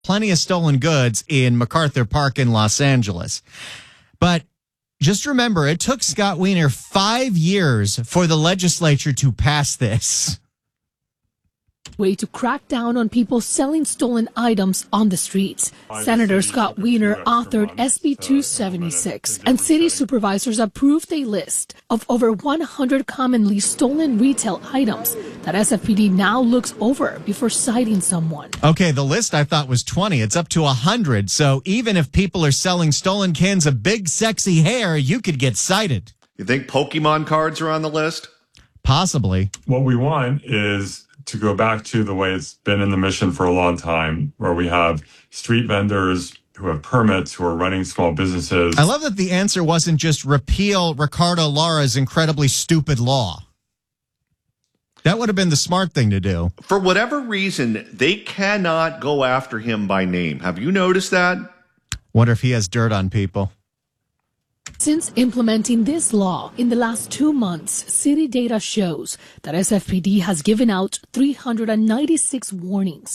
plenty of stolen goods in MacArthur Park in Los Angeles. But just remember, it took Scott Wiener 5 years for the legislature to pass this. Way to crack down on people selling stolen items on the streets. Senator Scott Wiener authored SB 276, and city supervisors approved a list of over 100 commonly stolen retail items that SFPD now looks over before citing someone. Okay, the list I thought was 20. It's up to 100. So even if people are selling stolen cans of big, sexy hair, you could get cited. You think Pokemon cards are on the list? Possibly. What we want is to go back to the way it's been in the mission for a long time, where we have street vendors who have permits, who are running small businesses. I love that the answer wasn't just repeal Ricardo Lara's incredibly stupid law. That would have been the smart thing to do. For whatever reason, they cannot go after him by name. Have you noticed that? Wonder if he has dirt on people. Since implementing this law in the last 2 months, city data shows that SFPD has given out 396 warnings.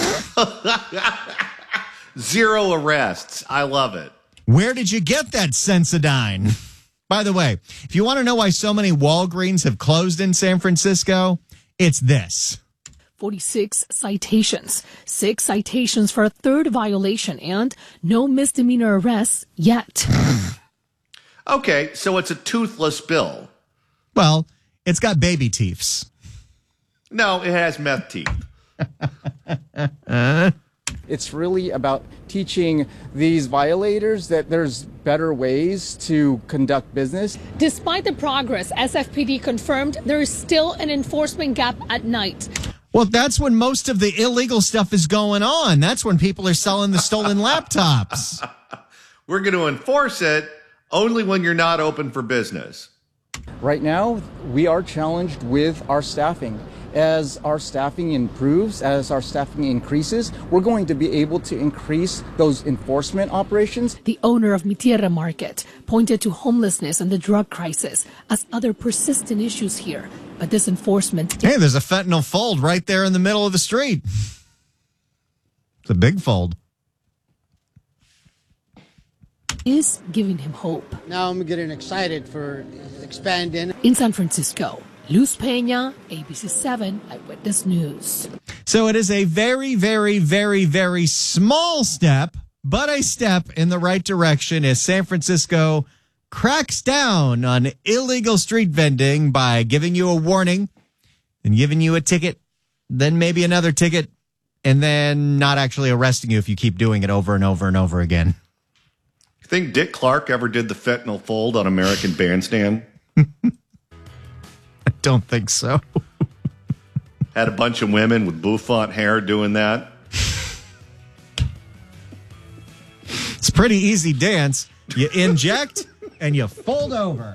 0 arrests. I love it. Where did you get that Sensodyne? By the way, if you want to know why so many Walgreens have closed in San Francisco, it's this. 46 citations, 6 citations for a third violation, and no misdemeanor arrests yet. Okay, so it's a toothless bill. Well, it's got baby teeths. No, it has meth teeth. It's really about teaching these violators that there's better ways to conduct business. Despite the progress, SFPD confirmed there is still an enforcement gap at night. Well, that's when most of the illegal stuff is going on. That's when people are selling the stolen laptops. We're going to enforce it only when you're not open for business. Right now, we are challenged with our staffing. As our staffing improves, as our staffing increases, we're going to be able to increase those enforcement operations. The owner of Mi Tierra Market pointed to homelessness and the drug crisis as other persistent issues here. But this enforcement... Hey, there's a fentanyl fold right there in the middle of the street. It's a big fold. ...is giving him hope. Now I'm getting excited for expanding. In San Francisco, Luz Peña, ABC7 Eyewitness News. So it is a very, very, very, very small step, but a step in the right direction as San Francisco cracks down on illegal street vending by giving you a warning and giving you a ticket, then maybe another ticket, and then not actually arresting you if you keep doing it over and over and over again. You think Dick Clark ever did the fentanyl fold on American Bandstand? I don't think so. Had a bunch of women with bouffant hair doing that. It's a pretty easy dance. You inject and you fold over.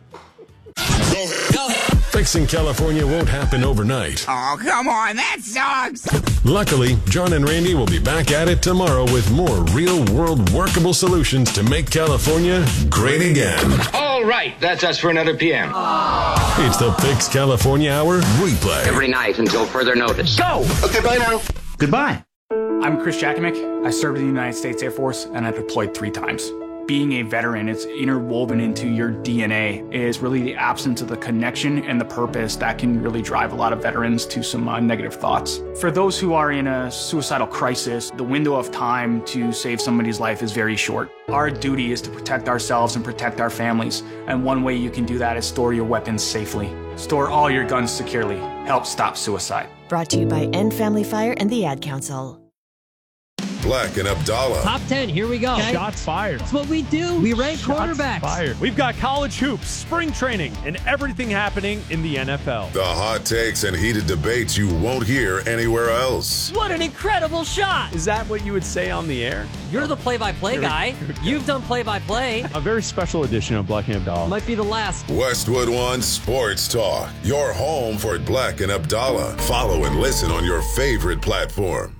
Fixing California won't happen overnight. Oh, come on, that sucks. Luckily, John and Randy will be back at it tomorrow with more real-world workable solutions to make California great again. All right, that's us for another PM. It's the Fix California Hour replay. Every night until further notice. Go! Okay, bye now. Goodbye. I'm Chris Jakovic. I served in the United States Air Force, and I deployed 3 times. Being a veteran, it's interwoven into your DNA, is really the absence of the connection and the purpose that can really drive a lot of veterans to some negative thoughts. For those who are in a suicidal crisis, the window of time to save somebody's life is very short. Our duty is to protect ourselves and protect our families, and one way you can do that is store your weapons safely. Store all your guns securely. Help stop suicide. Brought to you by End Family Fire and the Ad Council. Black and Abdallah. Top 10, here we go. Okay. Shots fired. That's what we do. We rank quarterbacks. Fired. We've got college hoops, spring training, and everything happening in the NFL. The hot takes and heated debates you won't hear anywhere else. What an incredible shot. Is that what you would say on the air? You're the play-by-play guy. You've done play-by-play. A very special edition of Black and Abdallah. Might be the last. Westwood One Sports Talk. Your home for Black and Abdallah. Follow and listen on your favorite platform.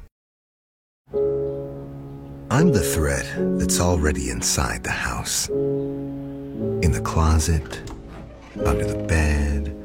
I'm the threat that's already inside the house. In the closet, under the bed,